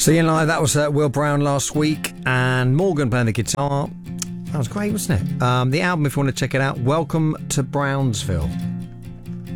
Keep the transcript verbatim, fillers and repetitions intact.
Seeing Live, that was uh, Will Brown last week, and Morgan playing the guitar. That was great, wasn't it? Um, the album, if you want to check it out, Welcome to Brownsville.